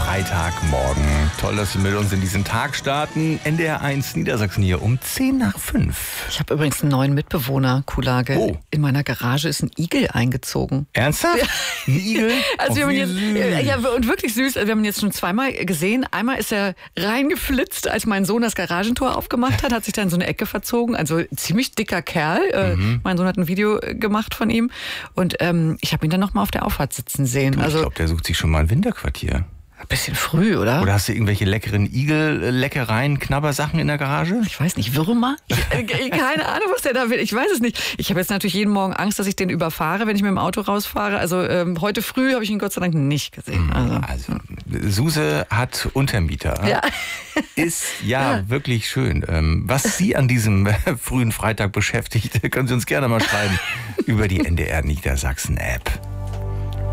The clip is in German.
Freitagmorgen. Toll, dass Sie mit uns in diesen Tag starten. NDR 1 Niedersachsen hier um 10:05. Ich habe übrigens einen neuen Mitbewohner, Kulage. Oh. In meiner Garage ist ein Igel eingezogen. Ernsthaft? Ein Igel? Also wir haben wie jetzt, süß. ja, und wirklich süß. Also wir haben ihn jetzt schon zweimal gesehen. Einmal ist er reingeflitzt, als mein Sohn das Garagentor aufgemacht hat sich da in so eine Ecke verzogen. Also ziemlich dicker Kerl. Mein Sohn hat ein Video gemacht von ihm. Und ich habe ihn dann noch mal auf der Auffahrt sitzen sehen. Ich glaube, der sucht sich schon mal ein Winterquartier. Ein bisschen früh, oder? Oder hast du irgendwelche leckeren Igel-Leckereien, Knabbersachen in der Garage? Ich weiß nicht, Würmer? Keine Ahnung, was der da will. Ich weiß es nicht. Ich habe jetzt natürlich jeden Morgen Angst, dass ich den überfahre, wenn ich mit dem Auto rausfahre. Also heute früh habe ich ihn Gott sei Dank nicht gesehen. Also Suse hat Untermieter. Ja. Ist wirklich schön. Was Sie an diesem frühen Freitag beschäftigt, können Sie uns gerne mal schreiben über die NDR Niedersachsen App.